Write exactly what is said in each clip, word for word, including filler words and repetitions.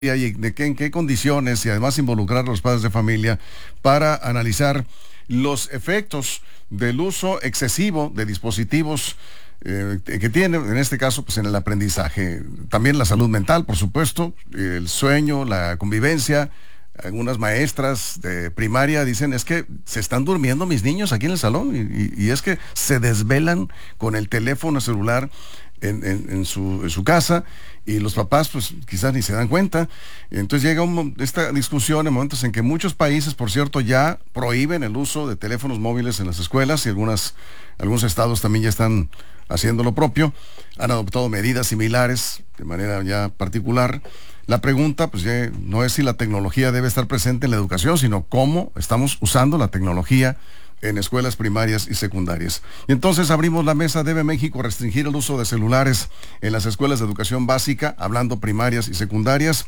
y de qué, en qué condiciones, y además involucrar a los padres de familia para analizar los efectos del uso excesivo de dispositivos eh, que tiene, en este caso, pues en el aprendizaje. También la salud mental, por supuesto, el sueño, la convivencia. Algunas maestras de primaria dicen, es que se están durmiendo mis niños aquí en el salón, y, y, y es que se desvelan con el teléfono celular en, en, en, su, en su casa, y los papás pues quizás ni se dan cuenta. Entonces llega un, esta discusión en momentos en que muchos países, por cierto, ya prohíben el uso de teléfonos móviles en las escuelas, y algunas, algunos estados también ya están haciendo lo propio, han adoptado medidas similares de manera ya particular. La pregunta pues ya no es si la tecnología debe estar presente en la educación, sino cómo estamos usando la tecnología en escuelas primarias y secundarias. Y entonces abrimos la mesa. ¿Debe México restringir el uso de celulares en las escuelas de educación básica, hablando primarias y secundarias?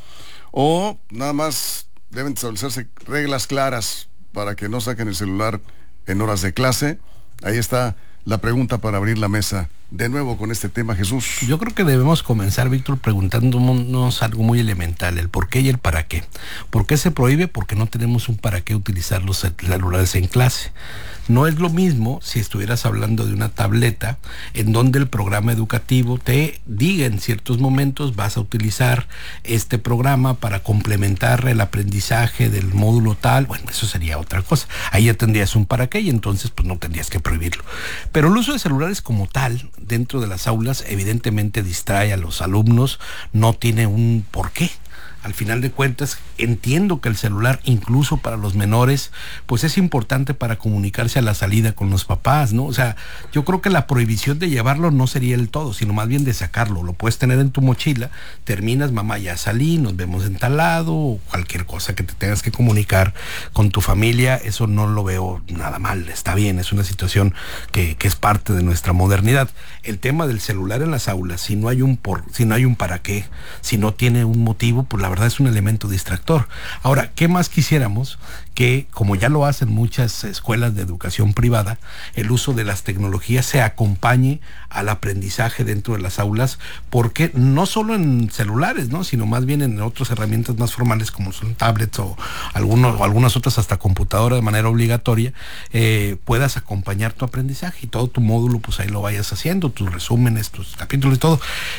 ¿O nada más deben establecerse reglas claras para que no saquen el celular en horas de clase? Ahí está la pregunta para abrir la mesa de nuevo con este tema, Jesús. Yo creo que debemos comenzar, Víctor, preguntándonos algo muy elemental, el por qué y el para qué. ¿Por qué se prohíbe? Porque no tenemos un para qué utilizar los celulares en clase. No es lo mismo si estuvieras hablando de una tableta en donde el programa educativo te diga en ciertos momentos vas a utilizar este programa para complementar el aprendizaje del módulo tal. Bueno, eso sería otra cosa. Ahí ya tendrías un para qué y entonces pues no tendrías que prohibirlo. Pero el uso de celulares como tal dentro de las aulas evidentemente distrae a los alumnos, no tiene un por qué. Al final de cuentas, entiendo que el celular, incluso para los menores, pues es importante para comunicarse a la salida con los papás, ¿no? O sea, yo creo que la prohibición de llevarlo no sería el todo, sino más bien de sacarlo. Lo puedes tener en tu mochila, terminas, mamá, ya salí, nos vemos en tal lado, o cualquier cosa que te tengas que comunicar con tu familia, eso no lo veo nada mal, está bien, es una situación que, que es parte de nuestra modernidad. El tema del celular en las aulas, si no hay un por, si no hay un para qué, si no tiene un motivo, pues la verdad es un elemento distractor. Ahora, ¿qué más quisiéramos? Que, como ya lo hacen muchas escuelas de educación privada, el uso de las tecnologías se acompañe al aprendizaje dentro de las aulas, porque no solo en celulares, ¿no?, sino más bien en otras herramientas más formales como son tablets o, algunos, o algunas otras hasta computadora de manera obligatoria, eh, puedas acompañar tu aprendizaje y todo tu módulo, pues ahí lo vayas haciendo, tus resúmenes, tus capítulos y todo.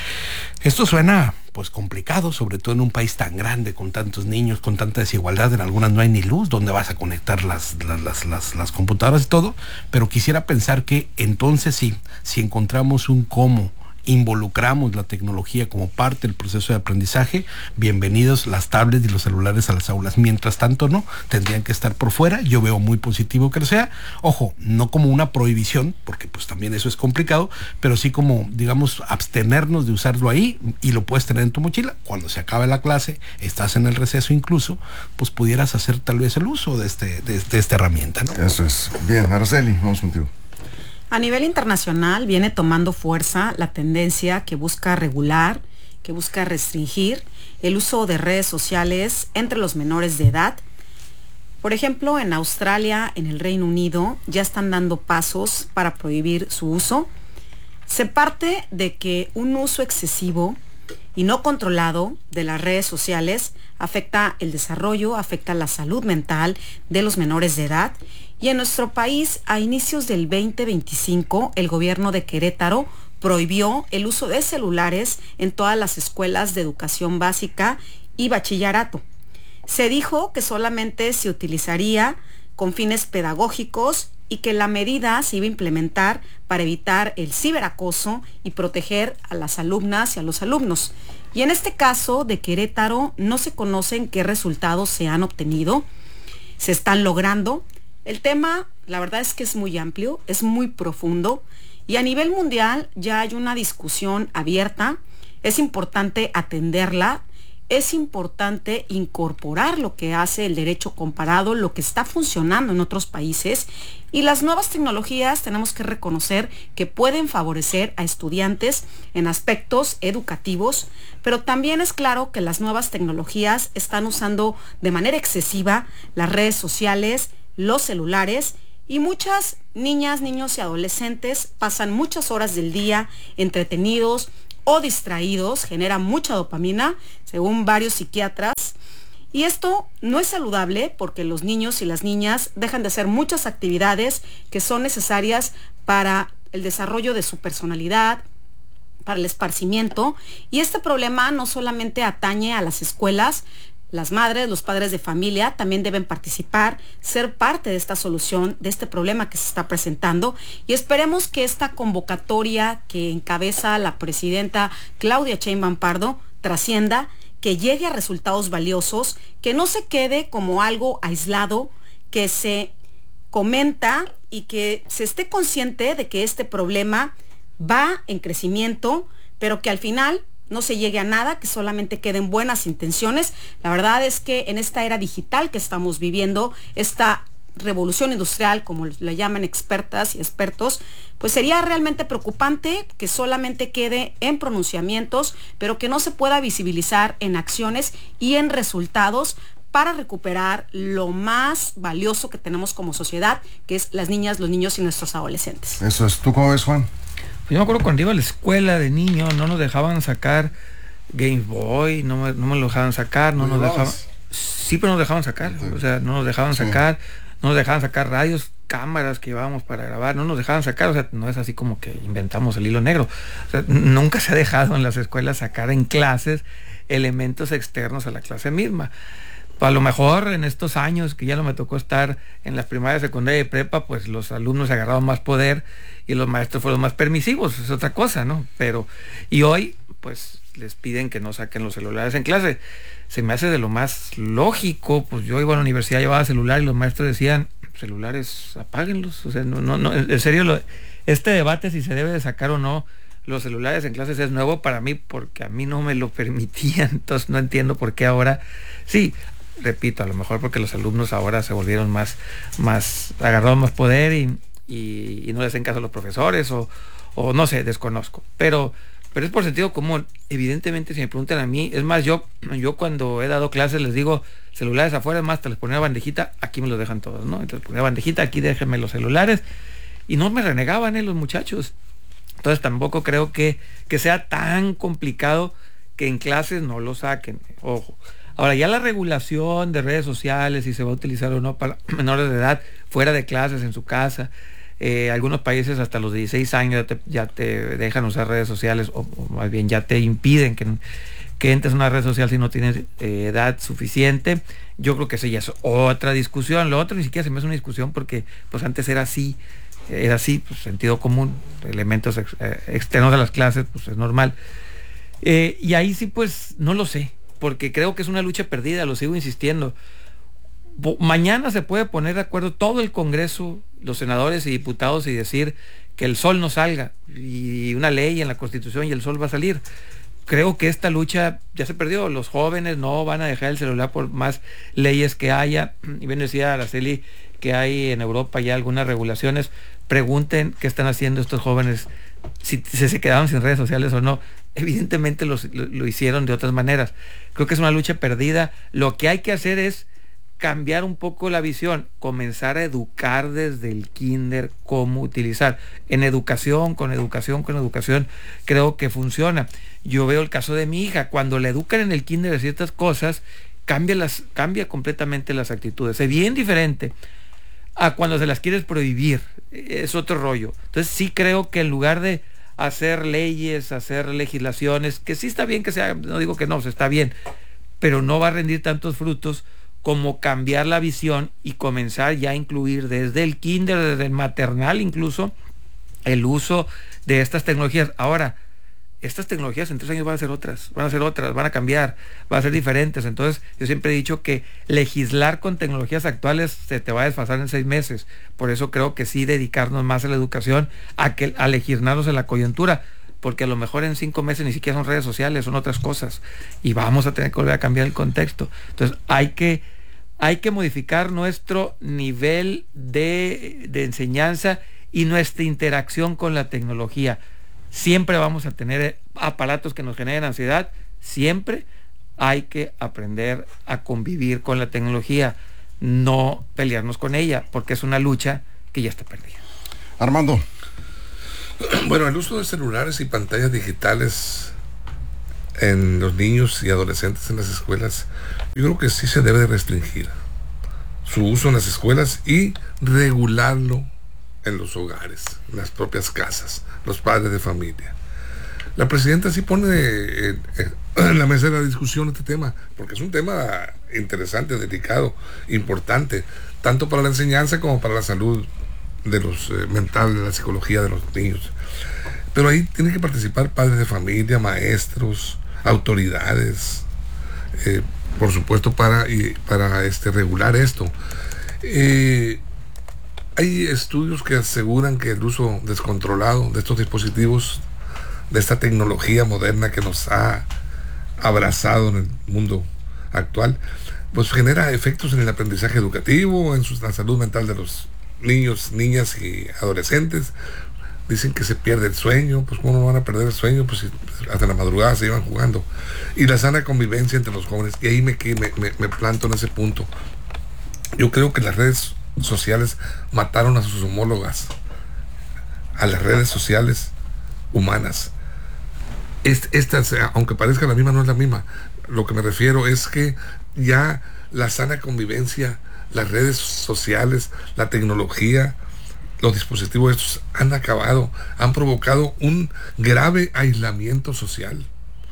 Esto suena pues complicado, sobre todo en un país tan grande, con tantos niños, con tanta desigualdad. En algunas no hay ni luz, ¿dónde vas a conectar las, las, las, las, las computadoras y todo? Pero quisiera pensar que entonces sí, si encontramos un cómo involucramos la tecnología como parte del proceso de aprendizaje, bienvenidos las tablets y los celulares a las aulas. Mientras tanto no, tendrían que estar por fuera. Yo veo muy positivo que lo sea, ojo, no como una prohibición, porque pues también eso es complicado, pero sí como, digamos, abstenernos de usarlo ahí, y lo puedes tener en tu mochila. Cuando se acabe la clase, estás en el receso incluso, pues pudieras hacer tal vez el uso de, este, de, de esta herramienta, ¿no? Eso es. Bien, Araceli, vamos contigo. A nivel internacional viene tomando fuerza la tendencia que busca regular, que busca restringir el uso de redes sociales entre los menores de edad. Por ejemplo, en Australia, en el Reino Unido, ya están dando pasos para prohibir su uso. Se parte de que un uso excesivo y no controlado de las redes sociales afecta el desarrollo, afecta la salud mental de los menores de edad. Y en nuestro país, a inicios del veinte veinticinco, el gobierno de Querétaro prohibió el uso de celulares en todas las escuelas de educación básica y bachillerato. Se dijo que solamente se utilizaría con fines pedagógicos y que la medida se iba a implementar para evitar el ciberacoso y proteger a las alumnas y a los alumnos. Y en este caso de Querétaro no se conocen qué resultados se han obtenido, se están logrando. El tema, la verdad es que es muy amplio, es muy profundo, y a nivel mundial ya hay una discusión abierta. Es importante atenderla, es importante incorporar lo que hace el derecho comparado, lo que está funcionando en otros países, y las nuevas tecnologías tenemos que reconocer que pueden favorecer a estudiantes en aspectos educativos, pero también es claro que las nuevas tecnologías están usando de manera excesiva las redes sociales, los celulares, y muchas niñas, niños y adolescentes pasan muchas horas del día entretenidos o distraídos, genera mucha dopamina, según varios psiquiatras. Y esto no es saludable porque los niños y las niñas dejan de hacer muchas actividades que son necesarias para el desarrollo de su personalidad, para el esparcimiento. Y este problema no solamente atañe a las escuelas. Las madres, los padres de familia también deben participar, ser parte de esta solución, de este problema que se está presentando. Y esperemos que esta convocatoria que encabeza la presidenta Claudia Sheinbaum Pardo trascienda, que llegue a resultados valiosos, que no se quede como algo aislado, que se comenta y que se esté consciente de que este problema va en crecimiento, pero que al final no se llegue a nada, que solamente queden buenas intenciones. La verdad es que en esta era digital que estamos viviendo, esta revolución industrial, como la llaman expertas y expertos, pues sería realmente preocupante que solamente quede en pronunciamientos, pero que no se pueda visibilizar en acciones y en resultados para recuperar lo más valioso que tenemos como sociedad, que es las niñas, los niños y nuestros adolescentes. Eso es. ¿Tú cómo ves, Juan? Pues yo me acuerdo cuando iba a la escuela de niño, no nos dejaban sacar Game Boy, no me, no me lo dejaban sacar, no nos dejaban... Sí, pero nos dejaban sacar, o sea, no nos dejaban Sí. sacar, no nos dejaban sacar radios, cámaras que llevábamos para grabar, no nos dejaban sacar, o sea, no es así como que inventamos el hilo negro. O sea, nunca se ha dejado en las escuelas sacar en clases elementos externos a la clase misma. A lo mejor en estos años que ya no me tocó estar en las primarias, secundaria y prepa, pues los alumnos agarraron más poder y los maestros fueron más permisivos, es otra cosa, ¿no? Pero, y hoy, pues les piden que no saquen los celulares en clase. Se me hace de lo más lógico, pues yo iba a la universidad, llevaba celular y los maestros decían, celulares, apáguenlos. O sea, no, no, no, en serio, lo, este debate si se debe de sacar o no los celulares en clases es nuevo para mí porque a mí no me lo permitían, entonces no entiendo por qué ahora, sí, repito, a lo mejor porque los alumnos ahora se volvieron más, más, agarraron más poder y, y, y no les hacen caso a los profesores o, o no sé, desconozco, pero, pero es por sentido común. Evidentemente si me preguntan a mí, es más, yo, yo cuando he dado clases les digo, celulares afuera, es más, te les ponía bandejita, aquí me los dejan todos, ¿no? Entonces ponía bandejita, aquí déjenme los celulares, y no me renegaban, ¿eh? Los muchachos. Entonces tampoco creo que, que sea tan complicado que en clases no lo saquen, ojo. Ahora, ya la regulación de redes sociales, si se va a utilizar o no para menores de edad, fuera de clases, en su casa, eh, algunos países hasta los dieciséis años ya te, ya te dejan usar redes sociales, o, o más bien ya te impiden que, que entres a una red social si no tienes eh, edad suficiente. Yo creo que eso ya es otra discusión. Lo otro ni siquiera se me hace una discusión porque pues antes era así, era así, pues sentido común, elementos ex, eh, externos a las clases, pues es normal. Eh, y ahí sí pues no lo sé, porque creo que es una lucha perdida, lo sigo insistiendo. Bo- mañana se puede poner de acuerdo todo el Congreso, los senadores y diputados, y decir que el sol no salga, y una ley en la Constitución y el sol va a salir. Creo que esta lucha ya se perdió, los jóvenes no van a dejar el celular por más leyes que haya, y bien decía Araceli que hay en Europa ya algunas regulaciones. Pregunten qué están haciendo estos jóvenes, si, si se quedaron sin redes sociales o no. Evidentemente los, lo, lo hicieron de otras maneras. Creo que es una lucha perdida. Lo que hay que hacer es cambiar un poco la visión, comenzar a educar desde el kinder cómo utilizar. En educación, con educación, con educación, creo que funciona. Yo veo el caso de mi hija, cuando le educan en el kinder de ciertas cosas, cambia, las, cambia completamente las actitudes. Es bien diferente a cuando se las quieres prohibir. Es otro rollo. Entonces sí creo que en lugar de hacer leyes, hacer legislaciones, que sí está bien que sea, no digo que no, se está bien, pero no va a rendir tantos frutos como cambiar la visión y comenzar ya a incluir desde el kinder, desde el maternal incluso, el uso de estas tecnologías. Ahora, estas tecnologías en tres años van a ser otras, van a ser otras, van a cambiar, van a ser diferentes. Entonces, yo siempre he dicho que legislar con tecnologías actuales se te va a desfasar en seis meses. Por eso creo que sí dedicarnos más a la educación, a, que, a legislarnos en la coyuntura, porque a lo mejor en cinco meses ni siquiera son redes sociales, son otras cosas, y vamos a tener que volver a cambiar el contexto. Entonces, hay que, hay que modificar nuestro nivel de, de enseñanza y nuestra interacción con la tecnología. Siempre vamos a tener aparatos que nos generen ansiedad, siempre hay que aprender a convivir con la tecnología, no pelearnos con ella, porque es una lucha que ya está perdida. Armando. Bueno, el uso de celulares y pantallas digitales en los niños y adolescentes en las escuelas, yo creo que sí se debe de restringir su uso en las escuelas y regularlo en los hogares, en las propias casas, los padres de familia. La presidenta sí pone eh, eh, en la mesa de la discusión este tema, porque es un tema interesante, delicado, importante, tanto para la enseñanza como para la salud de los eh, mental, de la psicología de los niños. Pero ahí tienen que participar padres de familia, maestros, autoridades, eh, por supuesto, para, y, para este, regular esto. Eh, hay estudios que aseguran que el uso descontrolado de estos dispositivos, de esta tecnología moderna que nos ha abrazado en el mundo actual, pues genera efectos en el aprendizaje educativo, en su, la salud mental de los niños, niñas y adolescentes. Dicen que se pierde el sueño, pues ¿cómo no van a perder el sueño? Pues hasta la madrugada se iban jugando. Y la sana convivencia entre los jóvenes, y ahí me, me, me, me planto en ese punto. Yo creo que las redes sociales mataron a sus homólogas, a las redes sociales humanas. Esta, aunque parezca la misma, no es la misma. Lo que me refiero es que ya la sana convivencia, las redes sociales, la tecnología, los dispositivos estos han acabado, han provocado un grave aislamiento social.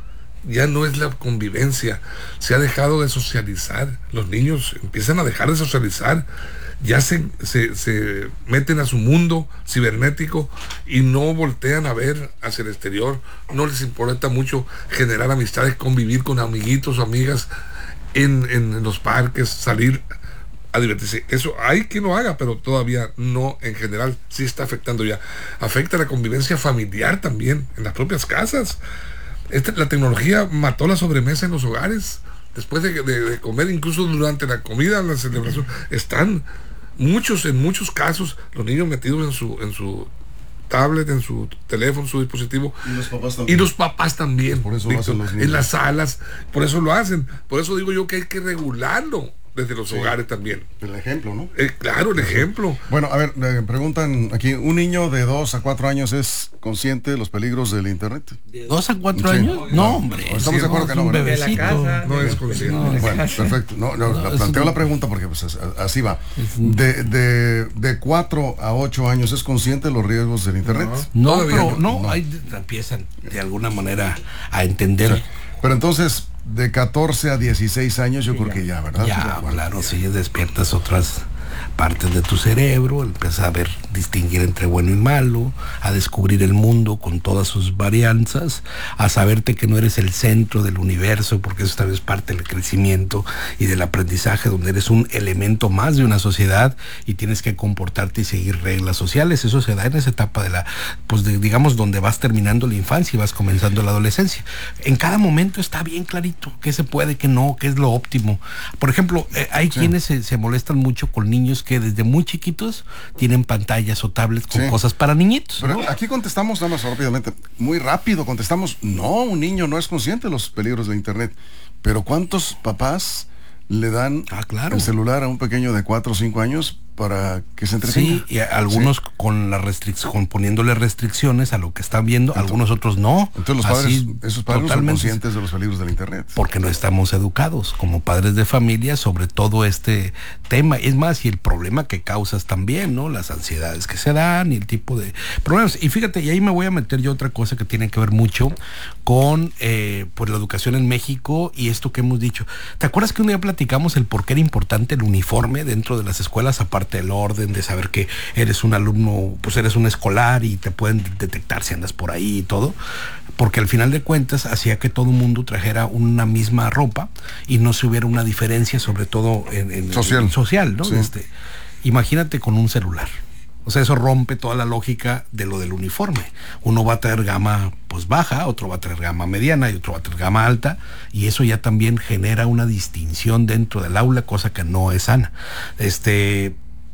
Ya no es la convivencia, se ha dejado de socializar. Los niños empiezan a dejar de socializar, ya se, se, se meten a su mundo cibernético y no voltean a ver hacia el exterior. No les importa mucho generar amistades, convivir con amiguitos o amigas en, en los parques, salir a divertirse. Eso hay quien lo haga, pero todavía no en general. Sí está afectando ya. Afecta la convivencia familiar también, en las propias casas. Esta, la tecnología mató la sobremesa en los hogares. Después de, de, de comer, incluso durante la comida, la celebración, están muchos, en muchos casos, los niños metidos en su, en su tablet, en su teléfono, su dispositivo. Y los papás también. Y los papás también. Por eso lo hacen los niños. En las salas, por eso lo hacen. Por eso digo yo que hay que regularlo desde los sí, hogares también. El ejemplo, ¿no? Eh, claro, el ejemplo. Bueno, a ver, me preguntan aquí, ¿un niño de dos a cuatro años es consciente de los peligros del internet? ¿De dos a cuatro sí. años? No, no, hombre. Estamos sí, de acuerdo que no, un ¿verdad? bebecito. Casa, no es consciente. No, bueno, perfecto. No, no, no planteo la pregunta porque pues así va. De, de, de cuatro a ocho años, ¿es consciente de los riesgos del internet? No, no pero no, no. Ahí empiezan de alguna manera a entender. Sí. Pero entonces, de catorce a dieciséis años, yo sí, creo ya. que ya, ¿verdad? Ya, bueno, claro, ya. Si despiertas otras partes de tu cerebro, empiezas a ver, distinguir entre bueno y malo, a descubrir el mundo con todas sus varianzas, a saberte que no eres el centro del universo, porque eso también es parte del crecimiento y del aprendizaje, donde eres un elemento más de una sociedad y tienes que comportarte y seguir reglas sociales. Eso se da en esa etapa de la, pues de, digamos, donde vas terminando la infancia y vas comenzando la adolescencia. En cada momento está bien clarito qué se puede, qué no, qué es lo óptimo. Por ejemplo, eh, hay sí. quienes se, se molestan mucho con niños que desde muy chiquitos tienen pantallas o tablets con sí. cosas para niñitos. Pero ¿no? Aquí contestamos nada más rápidamente, muy rápido contestamos, no, un niño no es consciente de los peligros de internet. Pero ¿cuántos papás le dan ah, claro. el celular a un pequeño de cuatro o cinco años para que se entretenga? Sí, y algunos sí. con la restricción, poniéndole restricciones a lo que están viendo, entonces, algunos otros no. Entonces los padres, Así, esos padres no son conscientes de los peligros del internet. Porque no estamos educados como padres de familia sobre todo este tema. Es más, y el problema que causas también, ¿no? Las ansiedades que se dan y el tipo de problemas. Y fíjate, y ahí me voy a meter yo otra cosa que tiene que ver mucho con eh, pues la educación en México y esto que hemos dicho. ¿Te acuerdas que un día platicamos el por qué era importante el uniforme dentro de las escuelas, aparte del orden, de saber que eres un alumno, pues eres un escolar y te pueden detectar si andas por ahí y todo? Porque al final de cuentas hacía que todo el mundo trajera una misma ropa y no se hubiera una diferencia, sobre todo en, en social, en social, ¿no? Sí. Este, imagínate con un celular. O sea, eso rompe toda la lógica de lo del uniforme. Uno va a traer gama pues baja, otro va a traer gama mediana y otro va a traer gama alta, y eso ya también genera una distinción dentro del aula, cosa que no es sana. Este,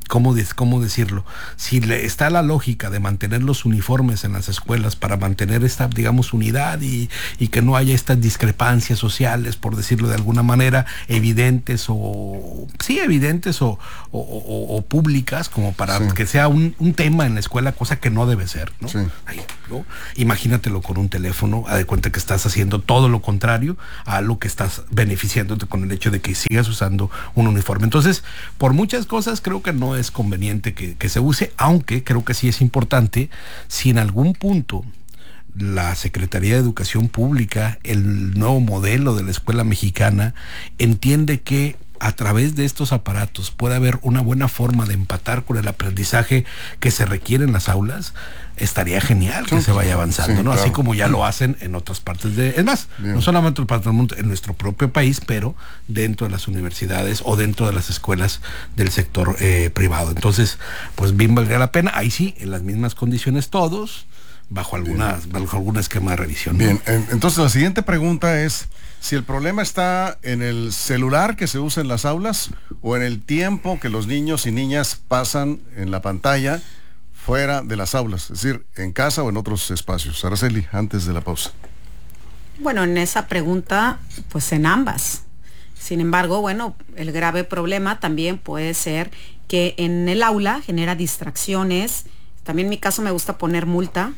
¿Cómo, de, ¿Cómo decirlo? Si le, está la lógica de mantener los uniformes en las escuelas para mantener esta, digamos, unidad y, y que no haya estas discrepancias sociales, por decirlo de alguna manera, evidentes o, sí, evidentes o, o, o, o públicas, como para sí. que sea un, un tema en la escuela, cosa que no debe ser, ¿no? Sí. Ay, ¿no? Imagínatelo con un teléfono, haz de cuenta que estás haciendo todo lo contrario a lo que estás beneficiándote con el hecho de que sigas usando un uniforme. Entonces, por muchas cosas creo que no es conveniente que, que se use, aunque creo que sí es importante, si en algún punto la Secretaría de Educación Pública, el nuevo modelo de la escuela mexicana, entiende que a través de estos aparatos puede haber una buena forma de empatar con el aprendizaje que se requiere en las aulas, estaría genial que sí, se vaya avanzando, sí, ¿no? Claro. Así como ya lo hacen en otras partes de... Es más, bien. No solamente en otras partes del mundo, en nuestro propio país, pero dentro de las universidades o dentro de las escuelas del sector eh, privado. Entonces, pues bien valdría la pena, ahí sí, en las mismas condiciones todos, bajo, algunas, bajo algún esquema de revisión, ¿no? Bien, entonces la siguiente pregunta es... Si el problema está en el celular que se usa en las aulas o en el tiempo que los niños y niñas pasan en la pantalla fuera de las aulas, es decir, en casa o en otros espacios. Araceli, antes de la pausa. Bueno, en esa pregunta, pues en ambas. Sin embargo, bueno, el grave problema también puede ser que en el aula genera distracciones. También en mi caso me gusta poner multa.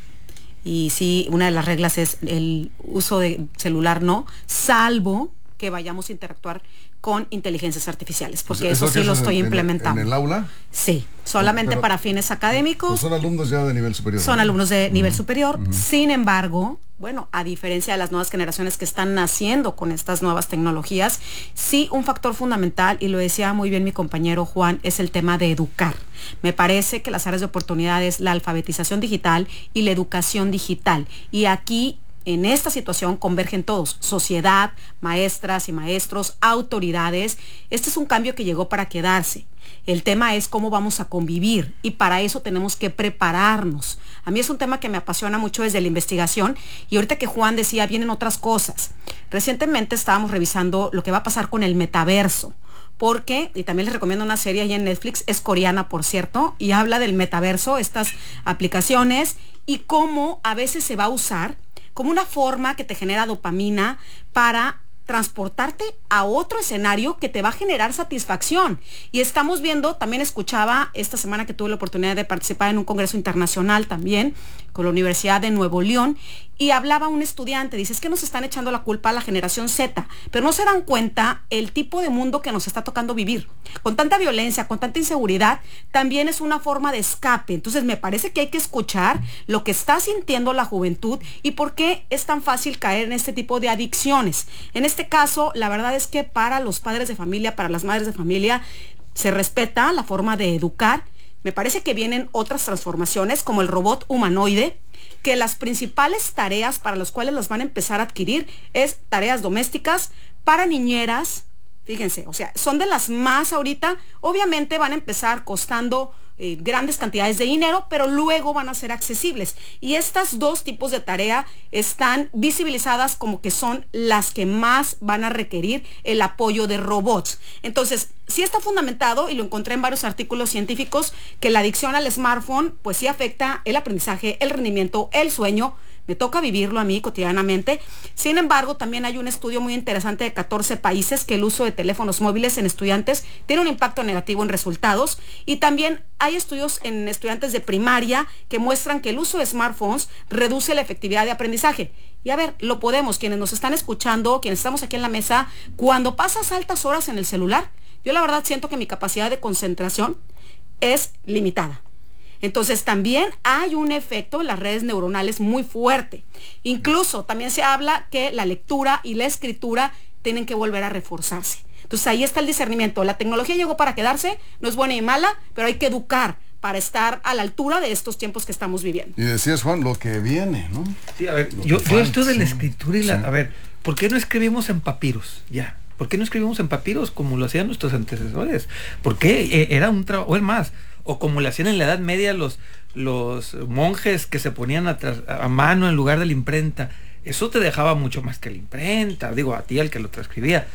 Y sí, una de las reglas es el uso de celular no, salvo que vayamos a interactuar con inteligencias artificiales, porque pues eso, eso sí lo estoy en, implementando. ¿En el aula? Sí, solamente pero, para fines académicos. Pues son alumnos ya de nivel superior. Son ¿no? alumnos de uh-huh. nivel superior. Uh-huh. Sin embargo, bueno, a diferencia de las nuevas generaciones que están naciendo con estas nuevas tecnologías, sí un factor fundamental, y lo decía muy bien mi compañero Juan, es el tema de educar. Me parece que las áreas de oportunidad es la alfabetización digital y la educación digital. Y aquí, en esta situación, convergen todos, sociedad, maestras y maestros, autoridades. Este es un cambio que llegó para quedarse. El tema es cómo vamos a convivir y para eso tenemos que prepararnos. A mí es un tema que me apasiona mucho desde la investigación y ahorita que Juan decía, vienen otras cosas. Recientemente estábamos revisando lo que va a pasar con el metaverso. Porque, y también les recomiendo una serie ahí en Netflix, es coreana por cierto, y habla del metaverso, estas aplicaciones y cómo a veces se va a usar como una forma que te genera dopamina para transportarte a otro escenario que te va a generar satisfacción. Y estamos viendo, también escuchaba esta semana que tuve la oportunidad de participar en un congreso internacional también con la Universidad de Nuevo León, y hablaba un estudiante, dice, es que nos están echando la culpa a la generación Z, pero no se dan cuenta el tipo de mundo que nos está tocando vivir. Con tanta violencia, con tanta inseguridad, también es una forma de escape. Entonces me parece que hay que escuchar lo que está sintiendo la juventud y por qué es tan fácil caer en este tipo de adicciones. En este caso, la verdad es que para los padres de familia, para las madres de familia, se respeta la forma de educar. Me parece que vienen otras transformaciones como el robot humanoide, que las principales tareas para las cuales las van a empezar a adquirir es tareas domésticas para niñeras. Fíjense, o sea, son de las más ahorita, obviamente van a empezar costando eh, grandes cantidades de dinero, pero luego van a ser accesibles. Y estas dos tipos de tarea están visibilizadas como que son las que más van a requerir el apoyo de robots. Entonces, sí está fundamentado, y lo encontré en varios artículos científicos, que la adicción al smartphone, pues sí afecta el aprendizaje, el rendimiento, el sueño. Me toca vivirlo a mí cotidianamente. Sin embargo, también hay un estudio muy interesante de catorce países que el uso de teléfonos móviles en estudiantes tiene un impacto negativo en resultados. Y también hay estudios en estudiantes de primaria que muestran que el uso de smartphones reduce la efectividad de aprendizaje. Y a ver, lo podemos, quienes nos están escuchando, quienes estamos aquí en la mesa, cuando pasas altas horas en el celular, yo la verdad siento que mi capacidad de concentración es limitada. Entonces también hay un efecto en las redes neuronales muy fuerte. Incluso también se habla que la lectura y la escritura tienen que volver a reforzarse. Entonces ahí está el discernimiento. La tecnología llegó para quedarse, no es buena ni mala, pero hay que educar para estar a la altura de estos tiempos que estamos viviendo. Y decías, Juan, lo que viene, ¿no? Sí, a ver, yo, yo esto de la escritura y la... Sí. A ver, ¿por qué no escribimos en papiros? Ya. ¿Por qué no escribimos en papiros como lo hacían nuestros antecesores? ¿Por qué era un trabajo? O es más, o como lo hacían en la Edad Media los, los monjes que se ponían a, a mano en lugar de la imprenta. Eso te dejaba mucho más que la imprenta, digo, a ti al que lo transcribía.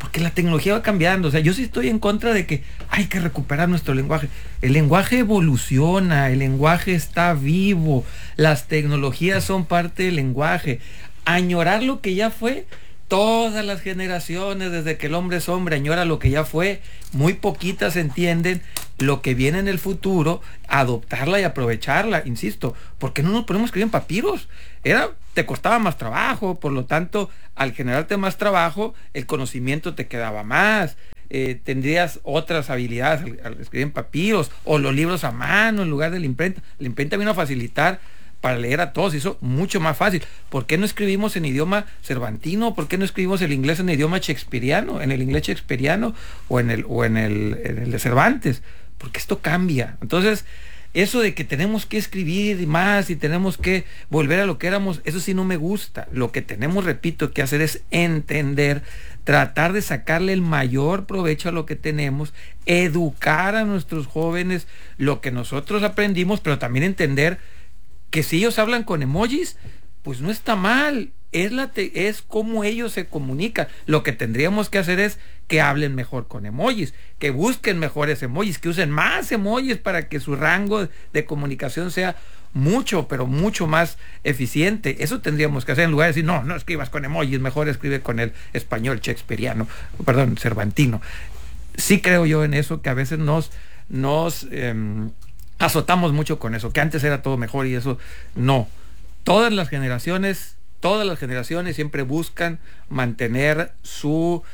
porque la tecnología va cambiando. O sea, yo sí estoy en contra de que hay que recuperar nuestro lenguaje. El lenguaje evoluciona, el lenguaje está vivo, las tecnologías son parte del lenguaje. Añorar lo que ya fue, todas las generaciones, desde que el hombre es hombre, añora lo que ya fue, muy poquitas entienden lo que viene en el futuro, adoptarla y aprovecharla, insisto, porque no nos podemos escribir en papiros. Era, te costaba más trabajo, por lo tanto, al generarte más trabajo, el conocimiento te quedaba más, eh, tendrías otras habilidades al, al escribir en papiros, o los libros a mano en lugar de la imprenta. La imprenta vino a facilitar para leer a todos, hizo mucho más fácil. ¿Por qué no escribimos en idioma cervantino? ¿Por qué no escribimos el inglés en idioma shakespeariano, en el inglés shakespeariano o en el, o en el, en el de Cervantes? Porque esto cambia. Entonces, eso de que tenemos que escribir más y tenemos que volver a lo que éramos, eso sí no me gusta. Lo que tenemos, repito, que hacer es entender, tratar de sacarle el mayor provecho a lo que tenemos, educar a nuestros jóvenes lo que nosotros aprendimos, pero también entender que si ellos hablan con emojis, pues no está mal, es, la te es como ellos se comunican. Lo que tendríamos que hacer es que hablen mejor con emojis, que busquen mejores emojis, que usen más emojis para que su rango de comunicación sea mucho, pero mucho más eficiente. Eso tendríamos que hacer, en lugar de decir, no, no escribas con emojis, mejor escribe con el español shakespeariano, perdón, cervantino. Sí creo yo en eso, que a veces nos... nos eh, azotamos mucho con eso, que antes era todo mejor y eso no. Todas las generaciones, todas las generaciones siempre buscan mantener su,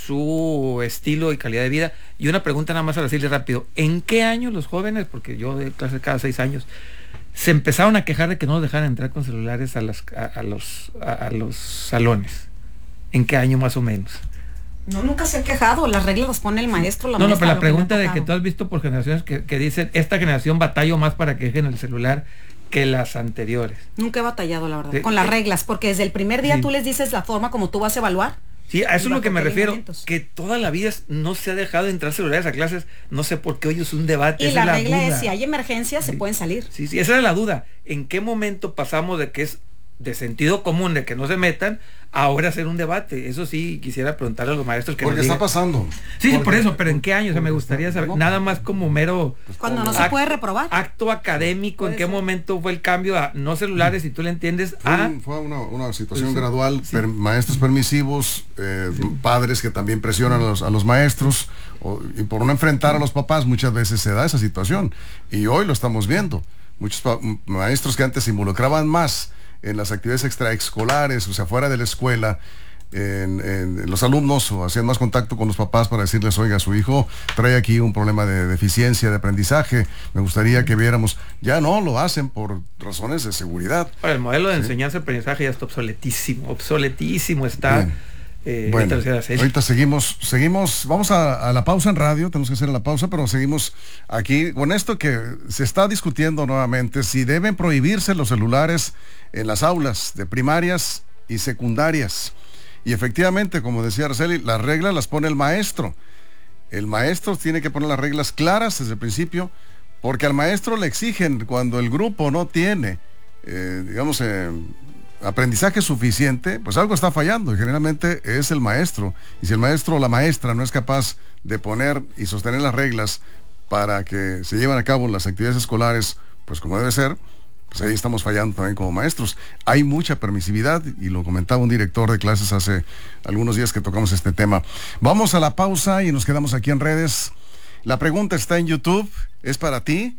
su estilo y calidad de vida. Y una pregunta nada más a decirle rápido, ¿en qué año los jóvenes, porque yo doy clase cada seis años, se empezaron a quejar de que no nos dejaran entrar con celulares a, las, a, a, los, a, a los salones? ¿En qué año más o menos? No, nunca se ha quejado, las reglas las pone el maestro, la No, no, maestra, pero la lo que me ha pregunta de que tocado. tú has visto por generaciones que, que dicen, esta generación batalló más para que dejen el celular que las anteriores. Nunca he batallado, la verdad, Sí. con las reglas, porque desde el primer día Sí. tú les dices la forma como tú vas a evaluar. Sí, a eso es lo que me bajo qué refiero, lineamientos. que toda la vida no se ha dejado entrar celulares a clases, no sé por qué hoy es un debate. Y esa la es regla duda. es, si hay emergencia, se pueden salir. Sí, sí, esa era la duda. ¿En qué momento pasamos de que es de sentido común de que no se metan, ahora hacer un debate? Eso sí, quisiera preguntarle a los maestros que Porque nos está digan. pasando. Sí, sí, Porque- por eso, pero ¿en qué años? O sea, me porque gustaría está- saber, no. nada más como mero Cuando no se act- puede reprobar. acto académico, ¿en Puede qué ser. momento fue el cambio a no celulares, si tú le entiendes, Fue, a... un- fue una, una situación Sí. gradual, Sí. per- maestros permisivos, eh, padres que también presionan a los, a los maestros, o- y por no enfrentar a los papás muchas veces se da esa situación. Y hoy lo estamos viendo. Muchos pa- m- maestros que antes se involucraban más en las actividades extraescolares, o sea, fuera de la escuela, en, en los alumnos, o hacían más contacto con los papás para decirles, oiga, su hijo trae aquí un problema de deficiencia de aprendizaje, me gustaría que viéramos. Ya no lo hacen por razones de seguridad. Ahora, el modelo de enseñanza-aprendizaje ya está obsoletísimo, obsoletísimo está. Bien. Eh, Bueno, ahorita lo sé. ahorita seguimos, seguimos, vamos a, a la pausa en radio, tenemos que hacer la pausa, pero seguimos aquí con esto que se está discutiendo nuevamente, si deben prohibirse los celulares en las aulas de primarias y secundarias. Y efectivamente, como decía Araceli, las reglas las pone el maestro. El maestro tiene que poner las reglas claras desde el principio, porque al maestro le exigen cuando el grupo no tiene, eh, digamos, eh, aprendizaje suficiente, pues algo está fallando y generalmente es el maestro. Y si el maestro o la maestra no es capaz de poner y sostener las reglas para que se lleven a cabo las actividades escolares, pues como debe ser, pues ahí estamos fallando también como maestros. Hay mucha permisividad y lo comentaba un director de clases hace algunos días que tocamos este tema. Vamos a la pausa y nos quedamos aquí en redes. La pregunta está en YouTube, es para ti.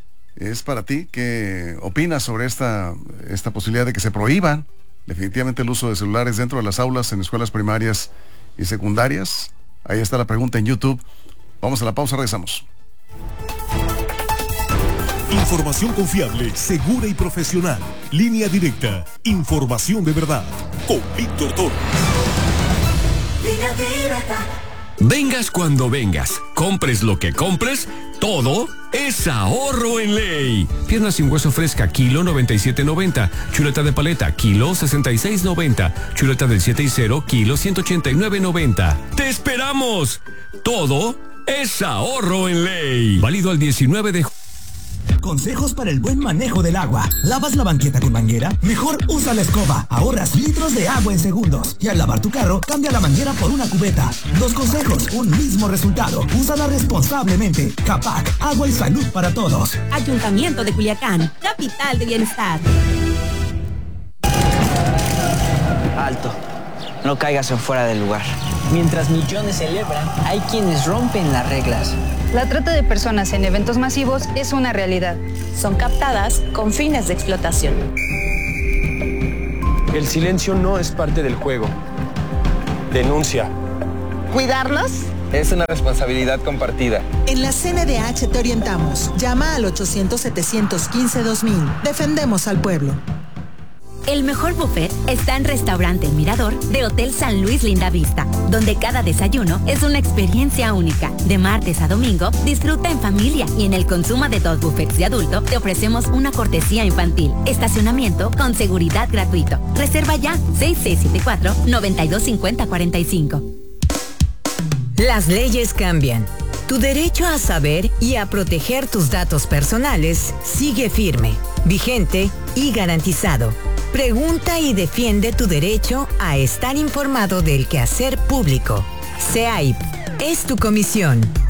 Es para ti. ¿Qué opinas sobre esta, esta posibilidad de que se prohíban definitivamente el uso de celulares dentro de las aulas en escuelas primarias y secundarias? Ahí está la pregunta en YouTube. Vamos a la pausa, regresamos. Información confiable, segura y profesional. Línea directa. Información de verdad. Con Víctor Toro. Línea directa. Vengas cuando vengas, compres lo que compres, todo es ahorro en ley. Pierna sin hueso fresca, kilo noventa y siete noventa. Chuleta de paleta, kilo sesenta y seis noventa. Chuleta del siete y cero, kilo ciento ochenta y nueve noventa. ¡Te esperamos! Todo es ahorro en ley. Válido al diecinueve de julio. Consejos para el buen manejo del agua. ¿Lavas la banqueta con manguera? Mejor usa la escoba. Ahorras litros de agua en segundos. Y al lavar tu carro, cambia la manguera por una cubeta. Dos consejos, un mismo resultado. Úsala responsablemente. Capac, agua y salud para todos. Ayuntamiento de Culiacán, capital de bienestar. Alto. No caigas en fuera del lugar. Mientras millones celebran, hay quienes rompen las reglas. La trata de personas en eventos masivos es una realidad. Son captadas con fines de explotación. El silencio no es parte del juego. Denuncia. ¿Cuidarnos? Es una responsabilidad compartida. En la C N D H te orientamos. Llama al ochocientos, setecientos quince, dos mil. Defendemos al pueblo. El mejor buffet está en Restaurante El Mirador de Hotel San Luis Linda Vista, donde cada desayuno es una experiencia única. De martes a domingo, disfruta en familia y en el consumo de dos buffets de adulto te ofrecemos una cortesía infantil. Estacionamiento con seguridad gratuito. Reserva ya seis seis siete cuatro, nueve dos cinco cero cuatro cinco. Las leyes cambian. Tu derecho a saber y a proteger tus datos personales sigue firme, vigente y garantizado. Pregunta y defiende tu derecho a estar informado del quehacer público. C E A I P es tu comisión.